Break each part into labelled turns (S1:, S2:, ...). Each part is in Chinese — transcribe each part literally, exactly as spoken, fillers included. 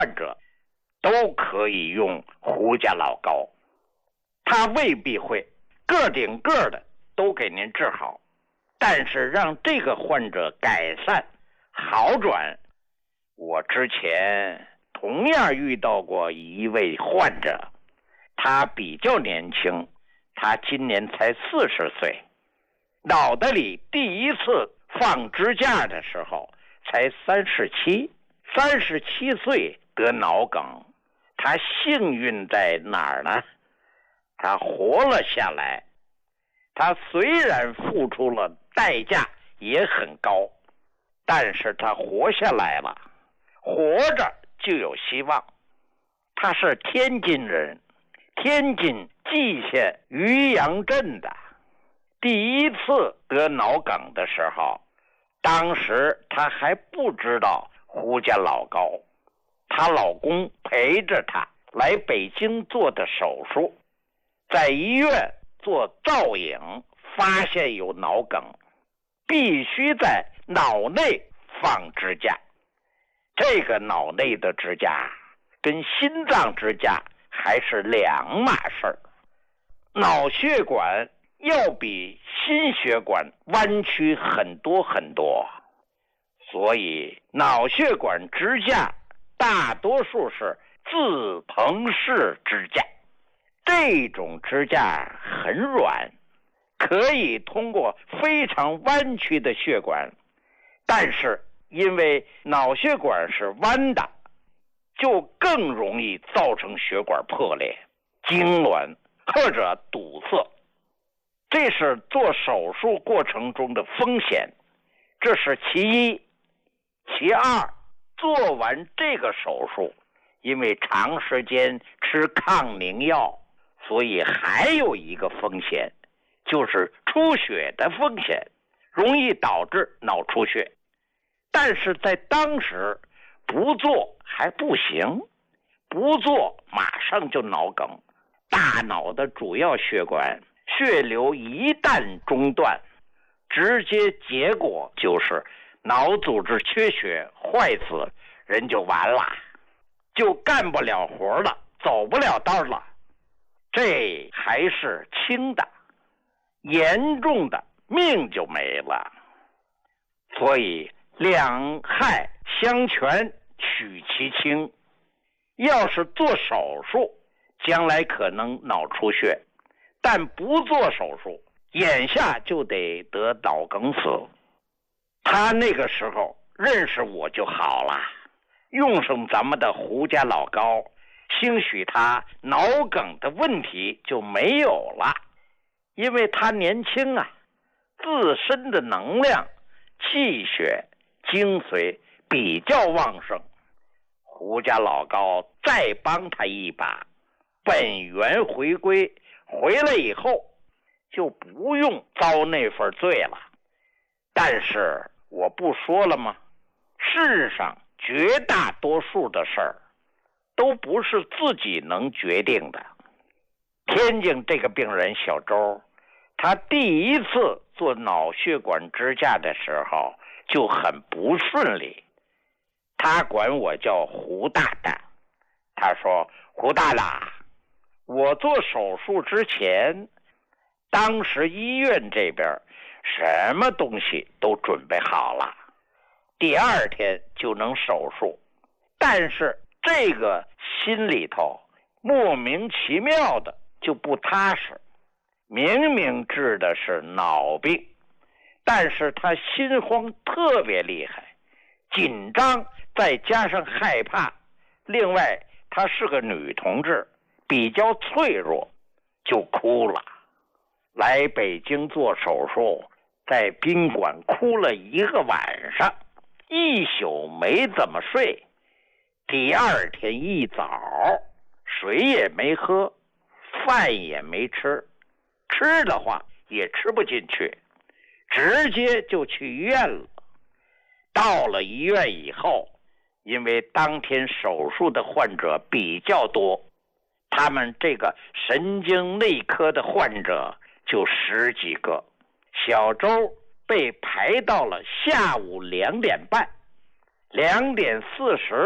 S1: 患者都可以用胡家老膏，他未必会个顶个的都给您治好，但是让这个患者改善好转。我之前同样遇到过一位患者，他比较年轻，他今年才四十岁，脑袋里第一次放支架的时候才三十七，三十七岁得脑梗。他幸运在哪儿呢？他活了下来。他虽然付出了代价也很高，但是他活下来了，活着就有希望。他是天津人，天津蓟县渔阳镇的。第一次得脑梗的时候，当时她还不知道胡家老膏，她老公陪着她来北京做的手术，在医院做造影，发现有脑梗，必须在脑内放支架。这个脑内的支架跟心脏支架还是两码事儿，脑血管要比心血管弯曲很多很多，所以脑血管支架大多数是自膨式支架。这种支架很软，可以通过非常弯曲的血管，但是因为脑血管是弯的，就更容易造成血管破裂、痉挛或者堵塞。这是做手术过程中的风险，这是其一。其二，做完这个手术，因为长时间吃抗凝药，所以还有一个风险，就是出血的风险，容易导致脑出血。但是在当时不做还不行，不做马上就脑梗，大脑的主要血管血流一旦中断，直接结果就是脑组织缺血坏死，人就完了，就干不了活了，走不了道了。这还是轻的，严重的命就没了。所以两害相权取其轻，要是做手术将来可能脑出血，但不做手术眼下就得得脑梗死。他那个时候认识我就好了，用上咱们的胡家老膏，兴许他脑梗的问题就没有了。因为他年轻啊，自身的能量、气血、精髓比较旺盛，胡家老膏再帮他一把，本源回归，回来以后就不用遭那份罪了。但是我不说了吗？世上绝大多数的事儿都不是自己能决定的。天津这个病人小周，他第一次做脑血管支架的时候就很不顺利，他管我叫胡大大。他说，胡大大，我做手术之前，当时医院这边什么东西都准备好了，第二天就能手术，但是这个心里头莫名其妙的就不踏实。明明治的是脑病，但是他心慌特别厉害，紧张再加上害怕，另外她是个女同志，比较脆弱，就哭了。来北京做手术，在宾馆哭了一个晚上，一宿没怎么睡。第二天一早，水也没喝，饭也没吃，吃的话也吃不进去，直接就去医院了。到了医院以后，因为当天手术的患者比较多，他们这个神经内科的患者就十几个，小周被排到了下午两点半，两点四十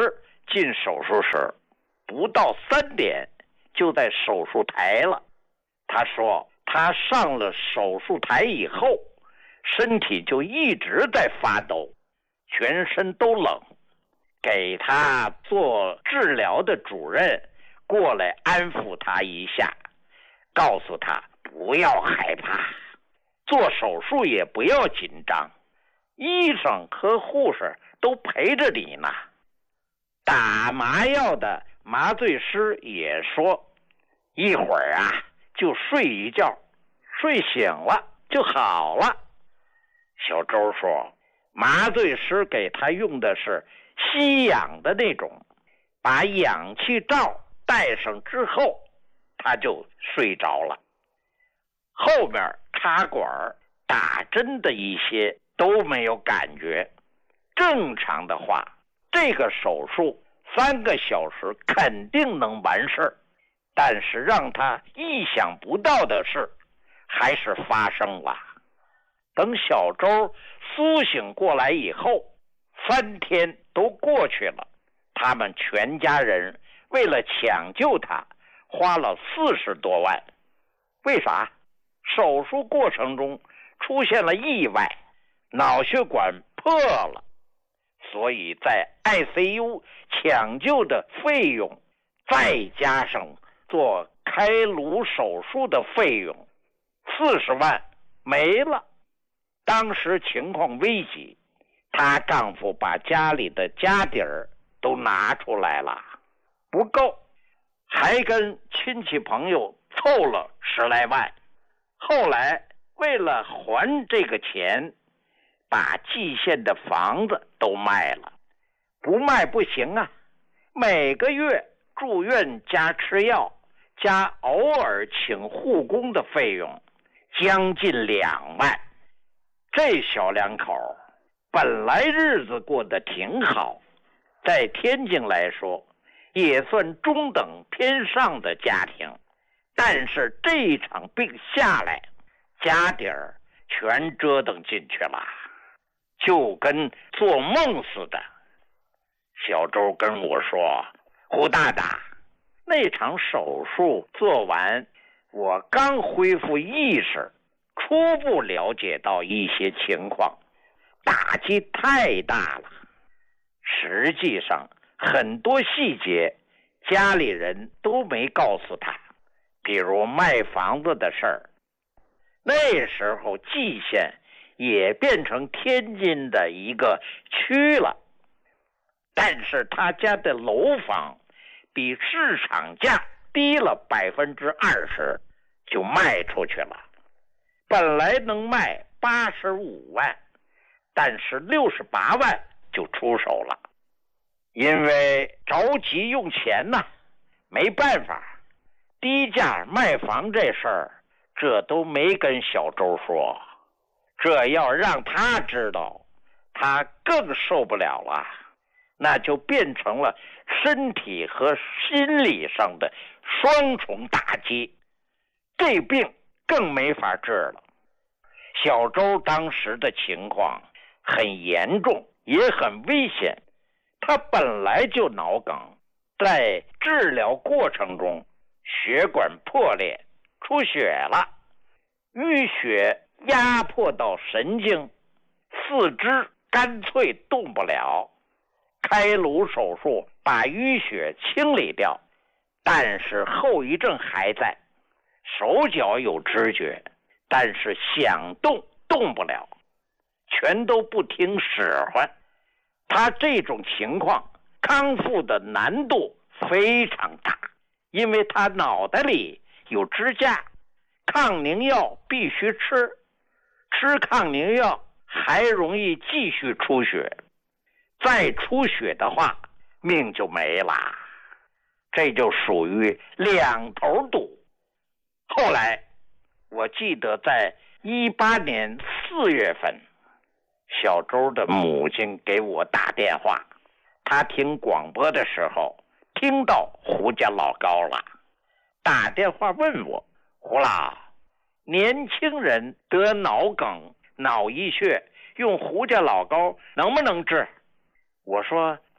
S1: 进手术室，不到三点就在手术台了。他说他上了手术台以后，身体就一直在发抖，全身都冷。给他做治疗的主任过来安抚他一下，告诉他不要害怕，做手术也不要紧张，医生和护士都陪着你呢。打麻药的麻醉师也说，一会儿啊就睡一觉，睡醒了就好了。小周说，麻醉师给他用的是吸氧的那种，把氧气罩戴上之后，他就睡着了。后面插管打针的一些都没有感觉。正常的话，这个手术三个小时肯定能完事，但是让他意想不到的事还是发生了。等小周苏醒过来以后，三天都过去了，他们全家人为了抢救他花了四十多万。为啥？手术过程中出现了意外，脑血管破了，所以在 I C U 抢救的费用，再加上做开颅手术的费用，四十万没了。当时情况危急，她丈夫把家里的家底儿都拿出来了，不够，还跟亲戚朋友凑了十来万。后来为了还这个钱，把蓟县的房子都卖了。不卖不行啊，每个月住院加吃药加偶尔请护工的费用将近两万。这小两口本来日子过得挺好，在天津来说也算中等偏上的家庭，但是这一场病下来，家底儿全折腾进去了，就跟做梦似的。小周跟我说，胡大大，那场手术做完，我刚恢复意识，初步了解到一些情况，打击太大了。实际上很多细节家里人都没告诉他，比如卖房子的事儿。那时候蓟县也变成天津的一个区了，但是他家的楼房比市场价低了百分之二十，就卖出去了。本来能卖八十五万，但是六十八万就出手了。因为着急用钱呐，没办法，低价卖房这事儿，这都没跟小周说。这要让他知道，他更受不了了，那就变成了身体和心理上的双重打击，这病更没法治了。小周当时的情况很严重，也很危险。他本来就脑梗，在治疗过程中血管破裂出血了，淤血压迫到神经，四肢干脆动不了。开颅手术把淤血清理掉，但是后遗症还在，手脚有知觉，但是想动动不了，全都不听使唤。他这种情况康复的难度非常大，因为他脑袋里有支架，抗凝药必须吃，吃抗凝药还容易继续出血，再出血的话命就没了，这就属于两头堵。后来我记得在一八年四月份，小周的母亲给我打电话，她听广播的时候听到胡家老高了，打电话问我，胡老，年轻人得脑梗脑溢血用胡家老高能不能治？我说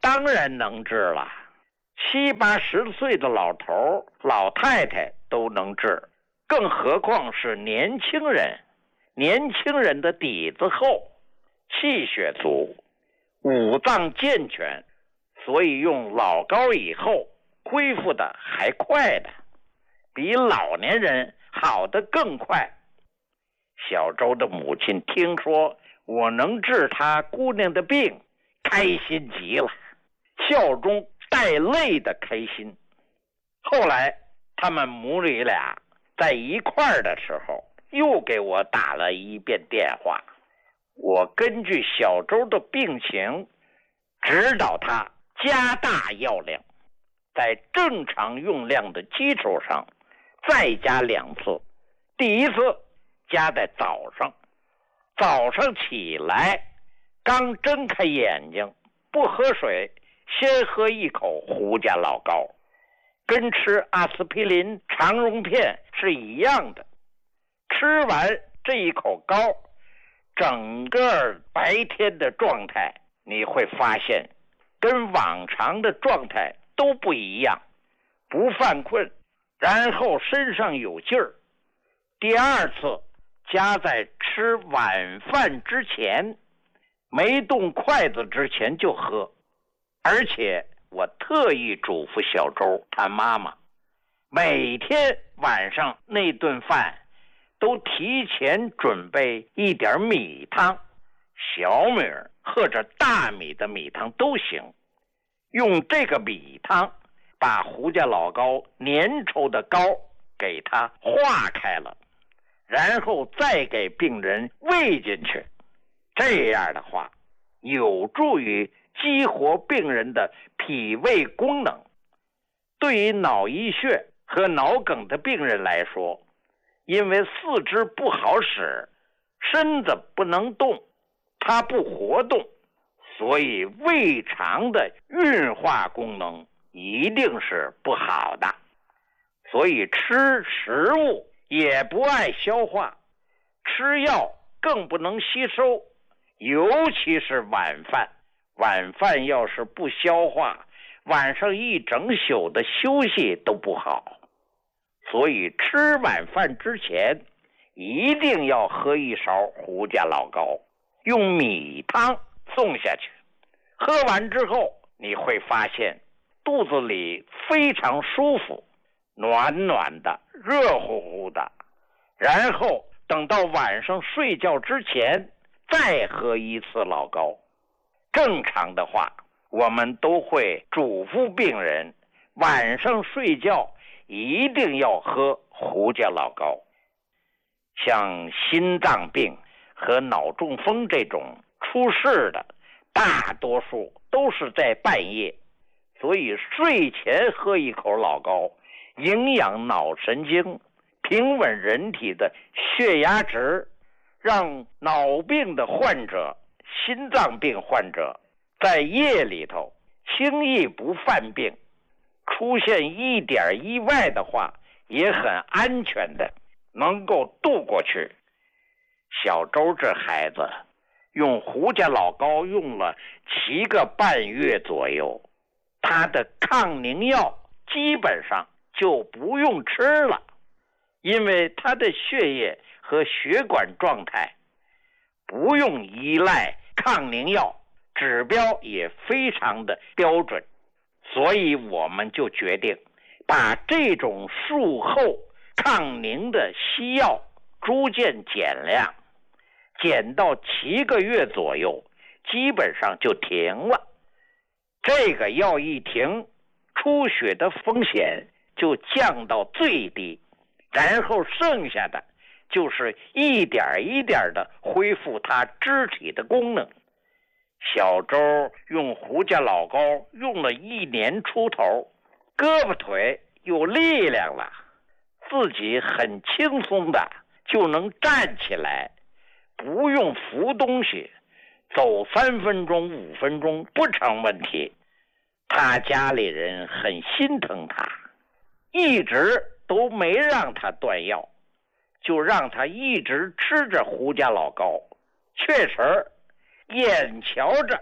S1: 当然能治了，七八十岁的老头老太太都能治，更何况是年轻人。年轻人的底子厚，气血足，五脏健全，所以用老膏以后恢复的还快的，比老年人好的更快。小周的母亲听说我能治她姑娘的病，开心极了，笑中带泪的开心。后来他们母女俩在一块儿的时候，又给我打了一遍电话，我根据小周的病情指导他加大药量，在正常用量的基础上再加两次。第一次加在早上，早上起来刚睁开眼睛，不喝水，先喝一口胡家老膏，跟吃阿司匹林肠溶片是一样的。吃完这一口膏，整个白天的状态你会发现跟往常的状态都不一样，不犯困，然后身上有劲儿。第二次加在吃晚饭之前，没动筷子之前就喝。而且我特意嘱咐小周他妈妈，每天晚上那顿饭都提前准备一点米汤，小米或者大米的米汤都行，用这个米汤把胡家老膏粘稠的膏给它化开了，然后再给病人喂进去。这样的话有助于激活病人的脾胃功能。对于脑溢血和脑梗的病人来说，因为四肢不好使，身子不能动，它不活动，所以胃肠的运化功能一定是不好的，所以吃食物也不爱消化，吃药更不能吸收，尤其是晚饭。晚饭要是不消化，晚上一整宿的休息都不好。所以吃晚饭之前一定要喝一勺胡家老膏，用米汤送下去。喝完之后你会发现肚子里非常舒服，暖暖的，热乎乎的。然后等到晚上睡觉之前再喝一次老膏。正常的话，我们都会嘱咐病人晚上睡觉一定要喝胡家老膏。像心脏病和脑中风这种出事的，大多数都是在半夜，所以睡前喝一口老膏，营养脑神经，平稳人体的血压值，让脑病的患者、心脏病患者在夜里头轻易不犯病，出现一点意外的话也很安全的能够度过去。小周这孩子用胡家老膏用了七个半月左右，他的抗凝药基本上就不用吃了，因为他的血液和血管状态不用依赖抗凝药，指标也非常的标准。所以我们就决定把这种术后抗凝的西药逐渐减量，减到七个月左右，基本上就停了。这个药一停，出血的风险就降到最低，然后剩下的就是一点一点的恢复它肢体的功能。小周用胡家老膏用了一年出头，胳膊腿有力量了，自己很轻松的就能站起来，不用扶东西，走三分钟五分钟不成问题。他家里人很心疼他，一直都没让他断药，就让他一直吃着胡家老膏。确实眼瞧着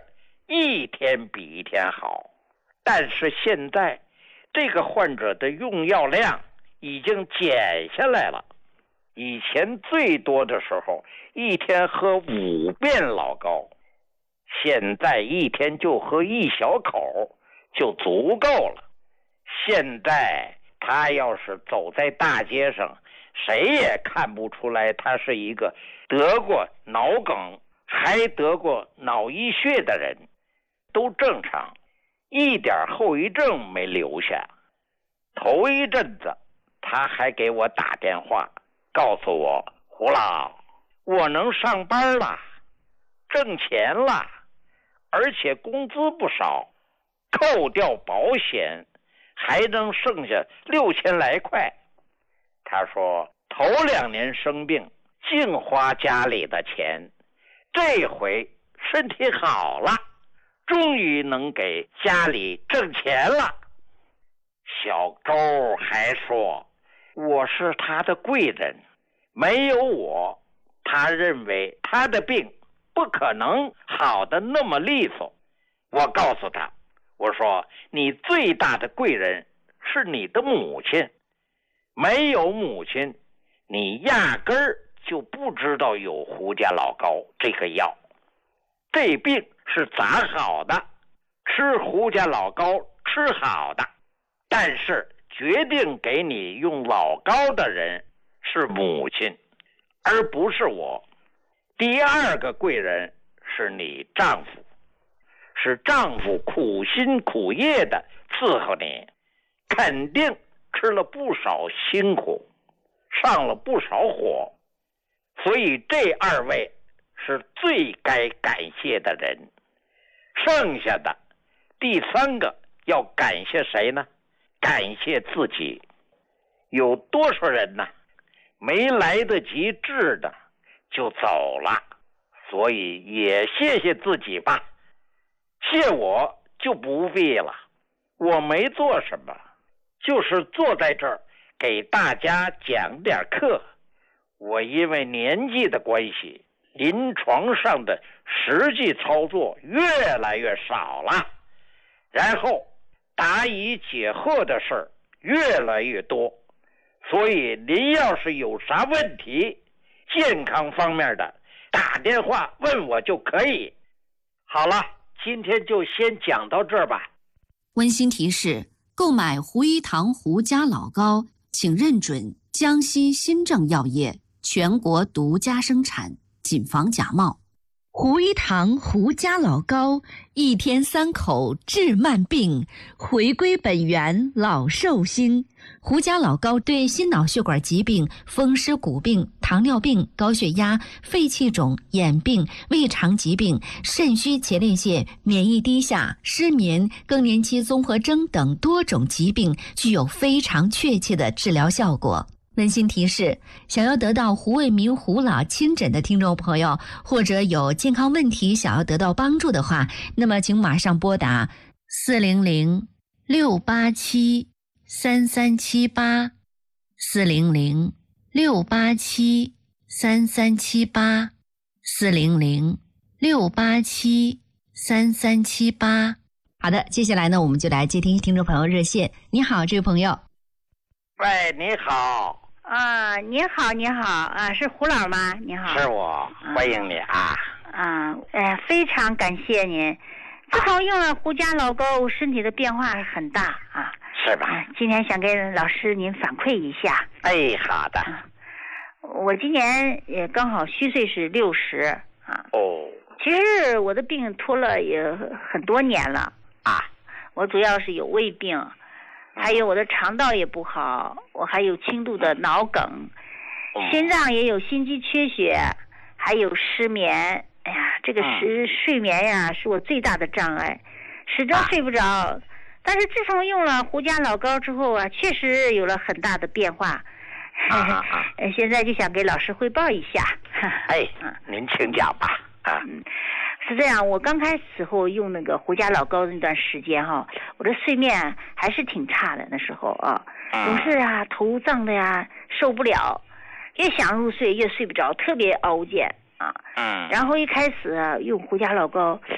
S1: 一天比一天好。但是现在这个患者的用药量已经减下来了，以前最多的时候一天喝五遍老高，现在一天就喝一小口就足够了。现在他要是走在大街上，谁也看不出来他是一个得过脑梗还得过脑溢血的人，都正常，一点后遗症没留下。头一阵子他还给我打电话告诉我，胡老，我能上班了，挣钱了，而且工资不少，扣掉保险还能剩下六千来块。他说头两年生病净花家里的钱，这回身体好了，终于能给家里挣钱了。小周还说我是他的贵人，没有我，他认为他的病不可能好的那么利索。我告诉他，我说你最大的贵人是你的母亲，没有母亲你压根儿就不知道有胡家老高这个药。这病是咋好的，吃胡家老高吃好的，但是决定给你用老高的人是母亲，而不是我。第二个贵人是你丈夫，是丈夫苦心苦业的伺候你，肯定吃了不少辛苦，上了不少火，所以这二位是最该感谢的人。剩下的第三个要感谢谁呢？感谢自己。有多少人呢，没来得及治的就走了，所以也谢谢自己吧。谢我就不必了，我没做什么，就是坐在这儿给大家讲点课。我因为年纪的关系，临床上的实际操作越来越少了，然后答疑解惑的事儿越来越多，所以您要是有啥问题，健康方面的，打电话问我就可以。好了，今天就先讲到这儿吧。
S2: 温馨提示：购买胡一堂胡家老高，请认准江西新政药业全国独家生产，谨防假冒。
S3: 胡一堂胡家老高，一天三口治慢病，回归本源老寿星。胡家老高对心脑血管疾病、风湿骨病、糖尿病、高血压、肺气肿、眼病、胃肠疾病、肾虚前列腺、免疫低下、失眠、更年期综合征等多种疾病具有非常确切的治疗效果。温馨提示：想要得到胡卫民胡老亲诊的听众朋友，或者有健康问题想要得到帮助的话，那么请马上拨打四零零六八七三三七八四零零六八七三三七八四零零六八七三三七八。好的，接下来呢，我们就来接听听众朋友热线。你好，这位朋友。
S1: 喂，你好。
S4: 啊，你好，你好，啊，是胡老吗？你好，
S1: 是我，欢迎你啊。
S4: 啊，呃，非常感谢您。自从用了胡家老高，身体的变化很大啊。
S1: 是吧？
S4: 啊、今天想跟老师您反馈一下。
S1: 哎，好的。
S4: 啊、我今年也刚好虚岁是六十啊。
S1: 哦。
S4: 其实我的病拖了也很多年了
S1: 啊。
S4: 我主要是有胃病。还有我的肠道也不好，我还有轻度的脑梗，心脏也有心肌缺血，还有失眠。哎呀，这个是睡眠呀，是我最大的障碍，始终睡不着。但是自从用了胡家老高之后啊，确实有了很大的变化。
S1: 啊
S4: 现在就想给老师汇报一下。
S1: 哎，您请讲吧。啊。
S4: 嗯，是这样，我刚开始后用那个胡家老高的那段时间哈，我的睡眠还是挺差的，那时候啊，总是啊头胀的呀，受不了，越想入睡越睡不着，特别熬夜啊。
S1: 嗯。
S4: 然后一开始啊用胡家老高，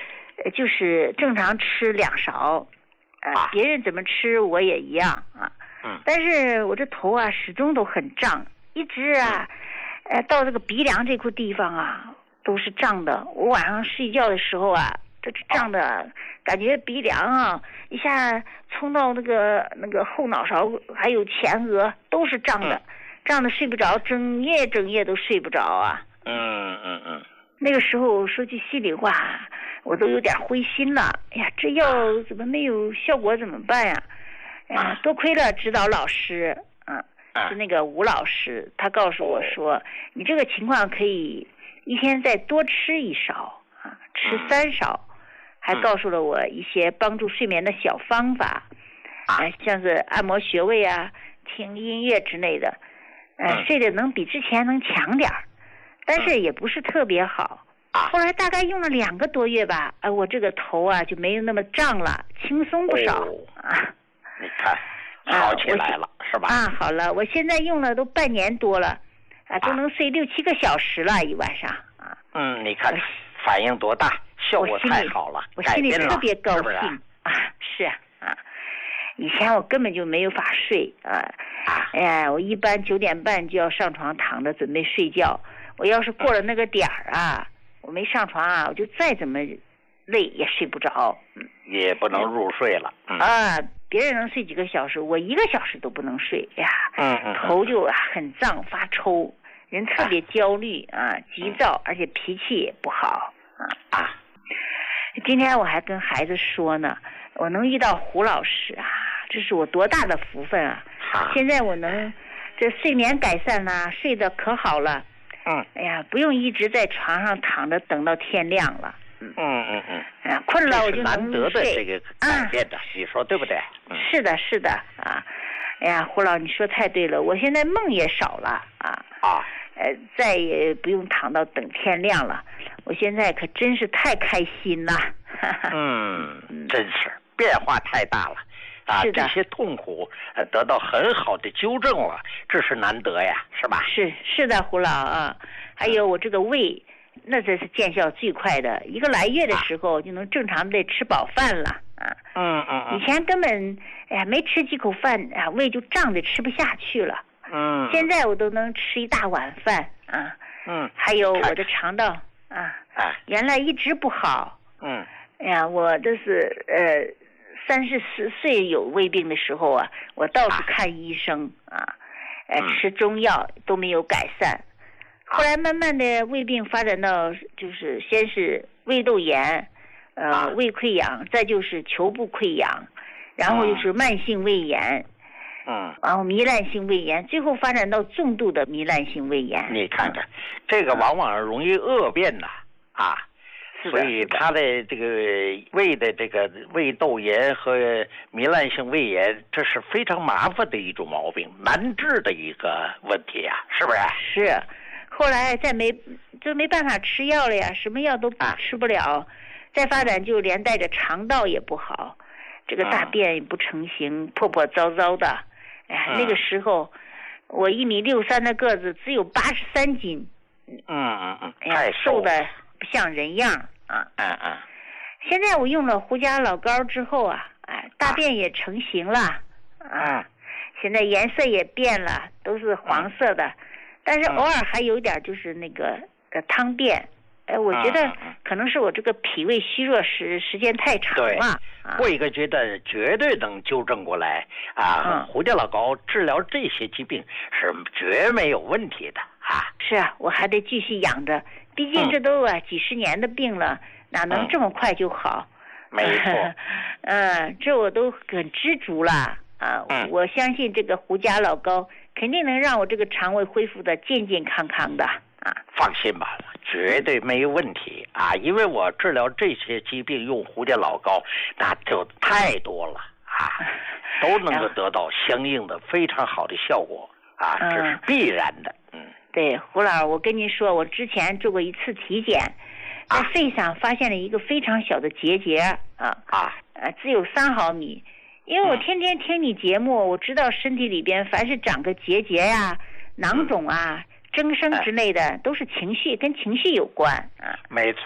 S4: 就是正常吃两勺，呃，
S1: 啊
S4: 别人怎么吃我也一样啊。
S1: 嗯，
S4: 但是我这头啊始终都很胀，一直啊，呃，到这个鼻梁这块地方啊都是胀的。我晚上睡觉的时候啊，这胀的感觉鼻梁啊一下冲到那个那个后脑勺还有前额都是胀的，
S1: 嗯、
S4: 胀的睡不着，整夜整夜都睡不着啊。
S1: 嗯嗯嗯。
S4: 那个时候说句心里话，我都有点灰心了。哎呀，这药怎么没有效果？怎么办呀？哎呀，多亏了指导老师，嗯、啊，是那个吴老师，他告诉我说，你这个情况可以一天再多吃一勺啊，吃三勺，还告诉了我一些帮助睡眠的小方法，呃，像是按摩穴位啊，听音乐之类的，呃，睡得能比之前能强点儿，但是也不是特别好。后来大概用了两个多月吧，哎、呃，我这个头啊就没有那么胀了，轻松不少、哦、啊。
S1: 你看，好起来了、啊、是吧？
S4: 啊，好了，我现在用了都半年多了，啊，都能睡六七个小时了一晚上啊。
S1: 嗯，你看反应多大，效果太好了，
S4: 我心里特别高兴，
S1: 是不是啊？
S4: 是啊，以前我根本就没有法睡啊。哎呀，我一般九点半就要上床躺着准备睡觉，我要是过了那个点儿啊，我没上床啊，我就再怎么累也睡不着，
S1: 嗯，也不能入睡了。嗯、
S4: 啊，别人能睡几个小时，我一个小时都不能睡呀。
S1: 嗯嗯，
S4: 头就啊很胀发抽，人特别焦虑啊，急躁，而且脾气也不好啊啊。今天我还跟孩子说呢，我能遇到胡老师啊，这是我多大的福分啊！
S1: 啊
S4: 现在我能这睡眠改善啦、啊，睡得可好了。
S1: 嗯，
S4: 哎呀，不用一直在床上躺着等到天亮了。
S1: 嗯嗯嗯，
S4: 啊，困了我就能
S1: 难得的这个改变的，你说对不对？
S4: 嗯，是的，是的啊。哎呀，胡老，你说太对了，我现在梦也少了啊。
S1: 啊，
S4: 呃，再也不用躺到等天亮了。我现在可真是太开心了。
S1: 嗯，真是变化太大了啊！这些痛苦呃得到很好的纠正了，这是难得呀，是吧？
S4: 是是的，胡老啊，还有我这个胃。那这是见效最快的，一个来月的时候就能正常的吃饱饭了啊。
S1: 嗯嗯嗯。
S4: 以前根本哎呀没吃几口饭啊，胃就胀得吃不下去了。
S1: 嗯。
S4: 现在我都能吃一大碗饭啊。
S1: 嗯。
S4: 还有我的肠道啊，
S1: 啊，
S4: 原来一直不好。
S1: 嗯。
S4: 哎呀，我这是呃三十四岁有胃病的时候啊，我到处看医生啊，呃吃中药都没有改善。后来慢慢的胃病发展到就是先是胃窦炎，呃、啊、胃溃疡，再就是球部溃疡，然后就是慢性胃炎，
S1: 嗯，
S4: 然后糜烂性胃炎，最后发展到重度的糜烂性胃炎。
S1: 你看看，这个往往容易恶变呐，啊，所以他的这个胃的这个胃窦炎和糜烂性胃炎，这是非常麻烦的一种毛病，难治的一个问题呀、啊，是不是？
S4: 是。后来再没就没办法吃药了呀，什么药都吃不了，啊、再发展就连带着肠道也不好，这个大便也不成形，嗯、破破糟糟的。哎呀，嗯、那个时候我一米六三的个子，只有八十三斤。
S1: 嗯嗯嗯，
S4: 哎呀，瘦的不像人样啊。
S1: 嗯嗯。
S4: 现在我用了胡家老膏之后啊，哎，大便也成型了。
S1: 嗯。
S4: 啊、现在颜色也变了，都是黄色的。嗯但是偶尔还有点就是那个呃汤便，哎，我觉得可能是我这个脾胃虚弱时时间太长了。
S1: 对，过一个阶段绝对能纠正过来啊！
S4: 嗯、
S1: 胡家老膏治疗这些疾病是绝没有问题的啊！
S4: 是啊，我还得继续养着，毕竟这都啊、嗯、几十年的病了，哪能这么快就好？
S1: 嗯、没错，
S4: 嗯，这我都很知足了啊！
S1: 嗯、
S4: 我相信这个胡家老膏。肯定能让我这个肠胃恢复的健健康康的啊！
S1: 放心吧，绝对没有问题啊！因为我治疗这些疾病用胡家老膏，那就太多了啊，都能够得到相应的非常好的效果啊，这是必然的。嗯，
S4: 对，胡老，我跟您说，我之前做过一次体检，在肺上发现了一个非常小的结节啊
S1: 啊，
S4: 呃，只有三毫米。因为我天天听你节目，我知道身体里边凡是长个结节呀、囊肿啊、增生之类的，都是情绪跟情绪有关啊。
S1: 没错。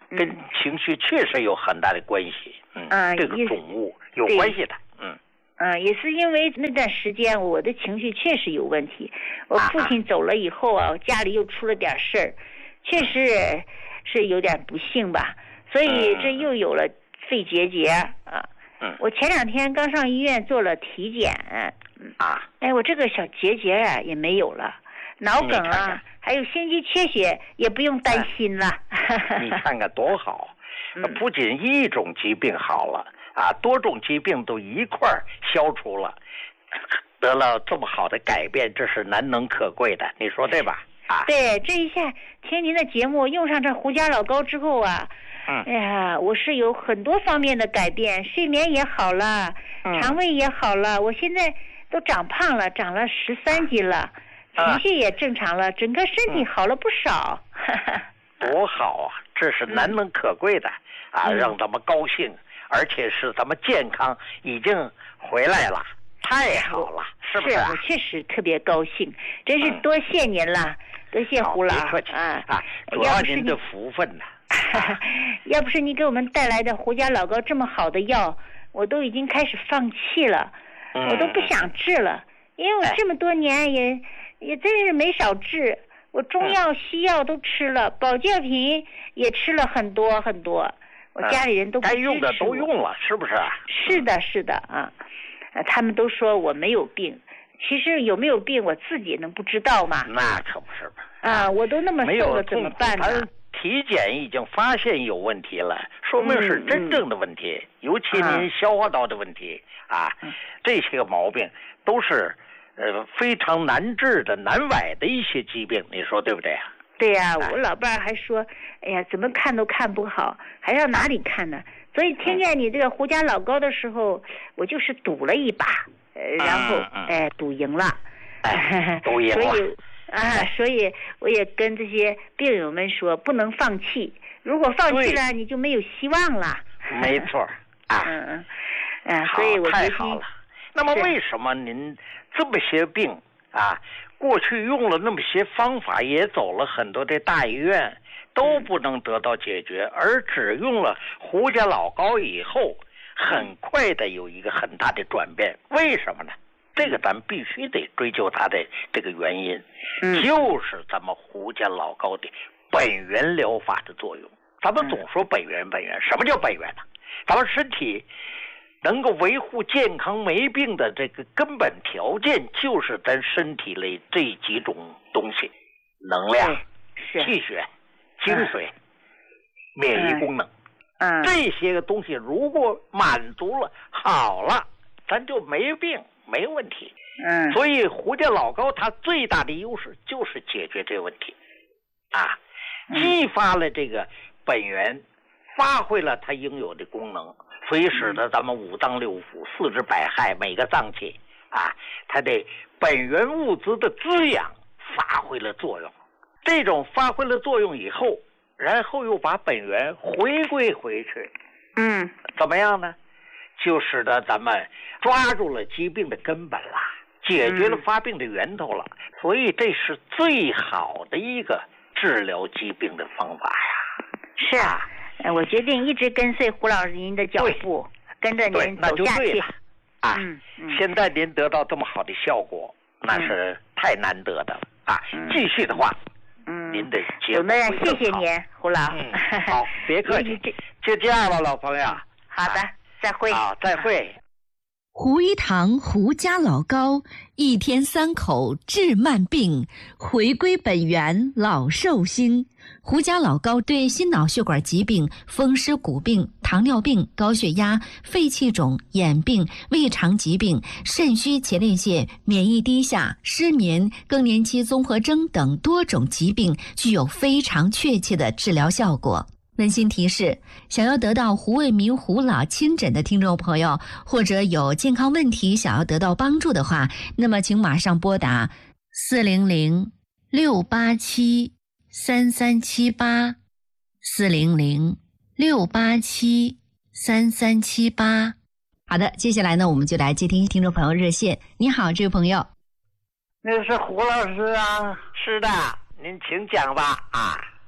S1: 跟情绪确实有很大的关系。嗯，
S4: 嗯
S1: 这个种物有关系的。嗯。
S4: 嗯，也是因为那段时间我的情绪确实有问题。我父亲走了以后啊，家里又出了点事儿，确实是有点不幸吧。所以这又有了肺结节啊。
S1: 嗯。
S4: 我前两天刚上医院做了体检。
S1: 啊。
S4: 哎，我这个小结节啊也没有了，脑梗啊，看看还有心肌缺血也不用担心了。
S1: 你看看多好！
S4: 嗯、
S1: 不仅一种疾病好了。啊，多种疾病都一块儿消除了，得了这么好的改变，这是难能可贵的，你说对吧？啊，
S4: 对，这一下听您的节目，用上这胡家老膏之后啊，
S1: 嗯，
S4: 哎呀，我是有很多方面的改变，睡眠也好了，
S1: 嗯、
S4: 肠胃也好了，我现在都长胖了，长了十三斤了，
S1: 啊、
S4: 情绪也正常了，整个身体好了不少。
S1: 嗯、多好啊！这是难能可贵的、嗯、啊，让咱们高兴。而且是咱们健康已经回来了，太好了，是不是、啊？
S4: 是我确实特别高兴，真是多谢您了，嗯、多谢胡老
S1: 啊！啊，主要您的福分呢。
S4: 要不是你给我们带来的胡家老膏这么好的药，我都已经开始放弃了，
S1: 嗯、
S4: 我都不想治了，因为我这么多年也、哎、也真是没少治，我中药、西药都吃了，保健品也吃了很多很多。我家里人都不支持我，
S1: 该用的都用了，是不是？
S4: 是的，是的啊，他们都说我没有病，其实有没有病我自己能不知道吗？
S1: 那可不是吧？
S4: 啊，我都那么瘦了，怎么办呢？
S1: 体检已经发现有问题了，说明是真正的问题，嗯、尤其您消化道的问题、嗯、啊，这些个毛病都是呃非常难治的、难崴的一些疾病，你说对不对啊？
S4: 对呀、啊，我老伴儿还说，哎呀，怎么看都看不好，还上哪里看呢？所以听见你这个胡家老膏的时候，我就是赌了一把，呃，然后
S1: 嗯嗯
S4: 哎赌赢了，
S1: 哎，赌赢了。
S4: 所以啊，所以我也跟这些病友们说，不能放弃。如果放弃了，你就没有希望了。
S1: 没错啊，
S4: 嗯嗯嗯，所以我
S1: 太好了。那么为什么您这么些病啊？过去用了那么些方法，也走了很多的大医院，都不能得到解决，而只用了胡家老膏以后，很快的有一个很大的转变。为什么呢？这个咱们必须得追究它的这个原因，
S4: 嗯、
S1: 就是咱们胡家老膏的本源疗法的作用。咱们总说本源本源，什么叫本源呢？咱们身体能够维护健康没病的这个根本条件，就是咱身体里这几种东西：能量、气血、精髓、嗯、免疫功能。
S4: 嗯，
S1: 这些个东西如果满足了，好了，咱就没病，没问题。
S4: 嗯，
S1: 所以胡家老膏它最大的优势就是解决这个问题，啊，激发了这个本源，发挥了它应有的功能。所以使得咱们五脏六腑、四肢百骸每个脏器啊，它的本源物质的滋养发挥了作用。这种发挥了作用以后，然后又把本源回归回去，
S4: 嗯，
S1: 怎么样呢？就使得咱们抓住了疾病的根本了，解决了发病的源头了。嗯、所以这是最好的一个治疗疾病的方法呀。
S4: 是啊。我决定一直跟随胡老师您的脚步，跟着您走下去。
S1: 啊、
S4: 嗯嗯，
S1: 现在您得到这么好的效果，那是太难得的了、嗯、啊！继续的话，
S4: 嗯，
S1: 您的节目会更好。
S4: 谢谢您，胡老。
S1: 嗯、好，别客气，就这样了，老朋友。
S4: 好的，啊、再会。
S1: 好，再会。
S3: 胡一堂胡家老膏，一天三口治慢病，回归本源老寿星。胡家老膏对心脑血管疾病、风湿骨病、糖尿病、高血压、肺气肿、眼病、胃肠疾病、肾虚前列腺、免疫低下、失眠、更年期综合征等多种疾病具有非常确切的治疗效果。温馨提示：想要得到胡卫民胡老亲诊的听众朋友，或者有健康问题想要得到帮助的话，那么请马上拨打四零零六八七三三七八四零零六八七三三七八。好的，接下来呢，我们就来接听听众朋友热线。你好，这位朋友。
S5: 那是胡老师啊？
S1: 是的，您请讲吧。啊。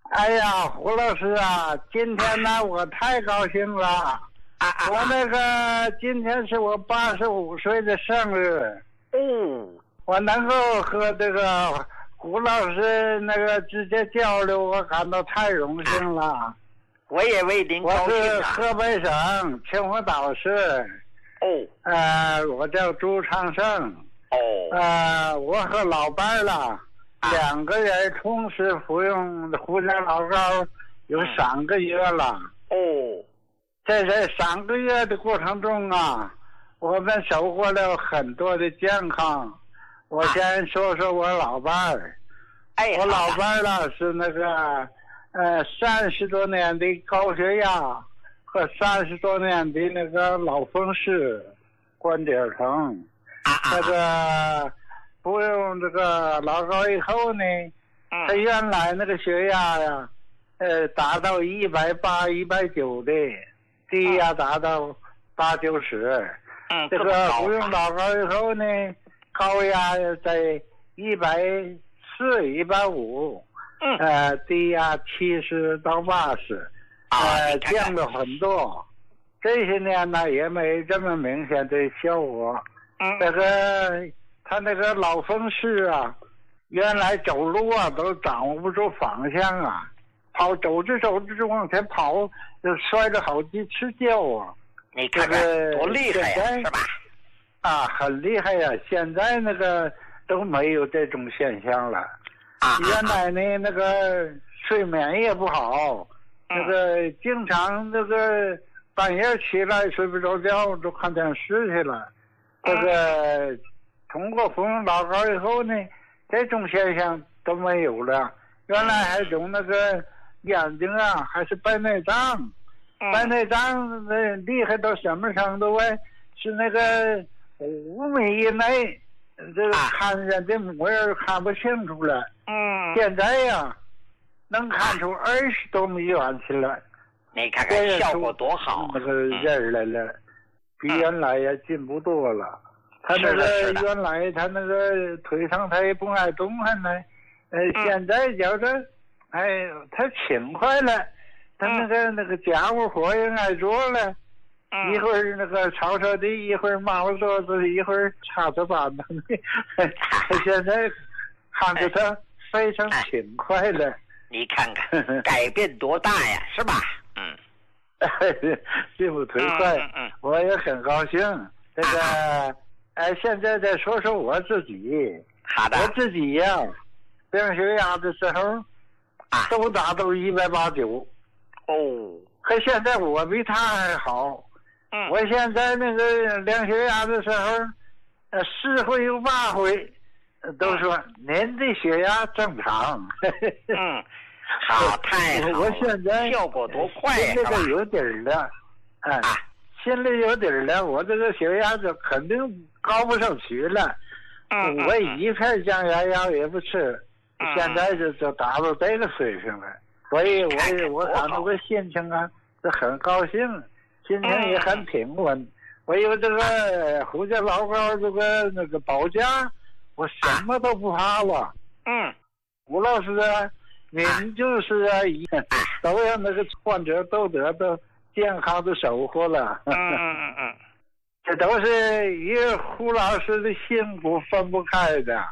S5: 哎呀，胡老师啊，今天呢我太高兴了。
S1: 啊啊！
S5: 我那个今天是我八十五岁的生日。
S1: 哦，
S5: 我能够和这个胡老师那个直接交流，我感到太荣幸了。
S1: 我也为您高兴啊。
S5: 我是河北省秦皇岛市。
S1: 哦。
S5: 呃，我叫朱长胜。
S1: 哦。
S5: 呃，我和老伴儿了。
S1: 啊、
S5: 两个人同时服用胡椒老膏有三个月了。
S1: 哦，
S5: 在这三个月的过程中啊，我们收获了很多的健康。我先说说我老伴儿。
S1: 哎，
S5: 我老伴儿呢是那个呃三十多年的高血压和三十多年的那个脑风湿、关节疼。
S1: 啊、
S5: 那个。服用这个老膏以后呢，
S1: 嗯、
S5: 他原来那个血压呀，呃，达到一百八、一百九的，低压达到八九十。
S1: 嗯，
S5: 这个服用老膏以后呢，高压在一百四、一百五，
S1: 嗯，
S5: 呃，低压七十到八十，呃，降了很多。这些年呢，也没这么明显的效果。
S1: 嗯，
S5: 这个。他那个脑风湿啊，原来走路啊都掌握不住方向啊，跑走着走着就往前跑，就摔了好几次跤啊。
S1: 你看看多厉害呀，是吧？
S5: 啊，很厉害呀！现在那个都没有这种现象了。
S1: 啊，
S5: 原来呢，那个睡眠也不好，
S1: 嗯、
S5: 那个经常那个半夜起来睡不着觉，就看电视去了。这个。通过服用老膏以后呢，这种现象都没有了。原来还有那个眼睛啊，还是白内障，
S1: 嗯、
S5: 白内障那厉害到什么程度啊？是那个五米以内，这个看人的模样看不清楚了。
S1: 嗯。
S5: 现在呀，能看出二十多米远去了。
S1: 你看看效果多好！
S5: 那个人来了，比原来也进步多了。他那个原来他那个腿上他也不爱动弹呢，呃，
S1: 嗯、
S5: 现在觉得，哎，他勤快了，他那个、
S1: 嗯、
S5: 那个家务活也爱做了，
S1: 嗯、
S5: 一会儿那个扫扫地，一会儿抹桌子，一会儿擦擦板凳，现在看着他非常勤快了。
S1: 你看看改变多大呀，是吧？嗯，
S5: 进步忒快，
S1: 嗯嗯、
S5: 我也很高兴。这个。啊哎，现在再说说我自己。
S1: 好的。
S5: 我自己呀、啊，病血压的时候，
S1: 啊，
S5: 都达到一百八九。
S1: 哦。
S5: 可现在我比他还好。
S1: 嗯。
S5: 我现在那个量血压的时候，呃，十回有八回，都说、嗯、您的血压正常。
S1: 嗯。好，太好了。
S5: 我现在
S1: 效果多快呀！
S5: 这个有底儿了。哎。啊心里有底儿了，我这个血压就肯定高不上去了。
S1: 嗯，
S5: 我一片降压药也不吃，
S1: 嗯、
S5: 现在就就达到这个水平了。所以我也我感到个心情啊，是很高兴，心情也很平稳。嗯、我有这个胡椒老膏这个那个保驾，我什么都不怕了。
S1: 嗯，
S5: 吴老师啊，您就是啊，都让那个患者都得到健康的收获了。
S1: 嗯嗯嗯嗯，
S5: 这都是与胡老师的幸福分不开的。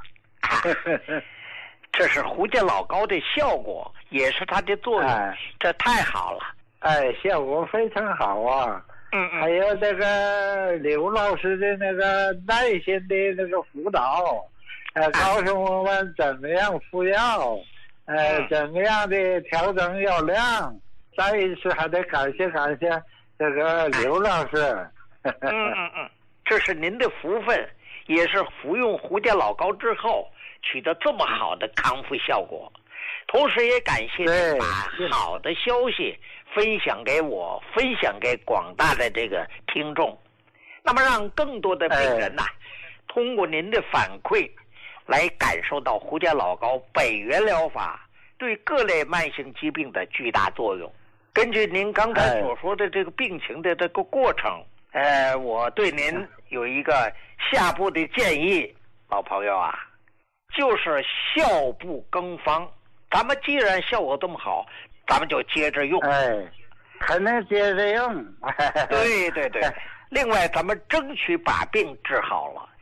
S1: 这是胡椒老膏的效果，也是它的作用，
S5: 哎、
S1: 这太好了。
S5: 哎，效果非常好啊。
S1: 嗯嗯。
S5: 还有这个刘老师的那个耐心的那个辅导，呃，告诉我们怎么样服药，呃，
S1: 嗯、
S5: 怎么样的调整药量。再一次还得感谢感谢这个刘老师。
S1: 嗯嗯嗯，这是您的福分，也是服用胡椒老膏之后取得这么好的康复效果。同时也感谢您把好的消息分享给我，分享给广大的这个听众，那么让更多的病人呐、啊，通过您的反馈来感受到胡椒老膏北源疗法对各类慢性疾病的巨大作用。根据您刚才所说的这个病情的这个过程，呃，我对您有一个下步的建议，老朋友啊，就是笑步更方， 咱们既然效果这么好，咱们就接着用。
S5: 哎，肯定接着用。
S1: 对对对。另外，咱们争取把病治好了，